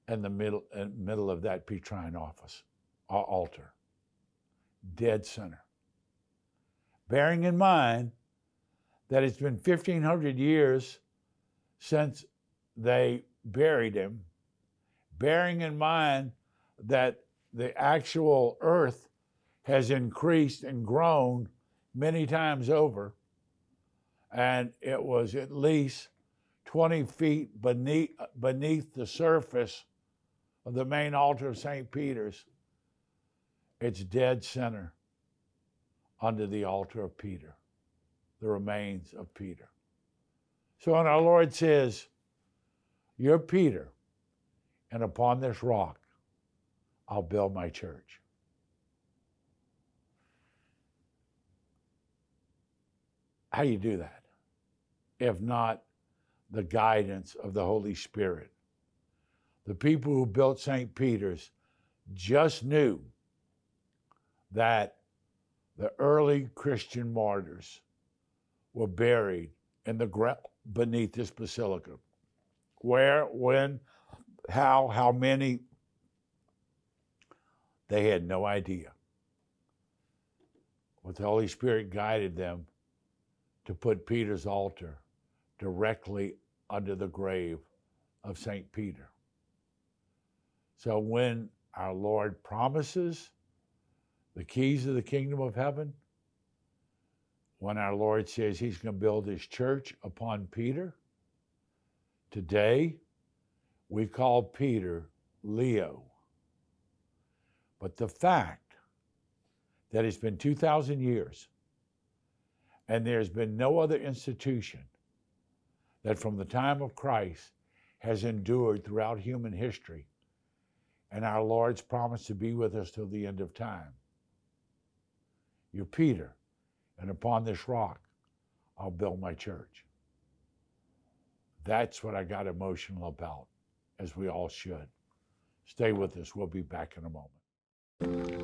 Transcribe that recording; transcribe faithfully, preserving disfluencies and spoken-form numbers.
in the middle, in the middle of that Petrine office, uh, altar. Dead center. Bearing in mind that it's been fifteen hundred years since they buried him, bearing in mind that the actual earth has increased and grown many times over, and it was at least twenty feet beneath, beneath the surface of the main altar of Saint Peter's. It's dead center under the altar of Peter, the remains of Peter. So when our Lord says, "You're Peter, and upon this rock I'll build my church," how do you do that if not the guidance of the Holy Spirit? The people who built Saint Peter's just knew that the early Christian martyrs were buried in the ground beneath this basilica. Where, when, how, how many, they had no idea. But the Holy Spirit guided them to put Peter's altar directly under the grave of Saint Peter. So when our Lord promises the keys of the kingdom of heaven, when our Lord says he's going to build his church upon Peter, today we call Peter Leo. But the fact that it's been two thousand years and there's been no other institution that from the time of Christ has endured throughout human history, and our Lord's promise to be with us till the end of time. You're Peter, and upon this rock, I'll build my church. That's what I got emotional about, as we all should. Stay with us. We'll be back in a moment.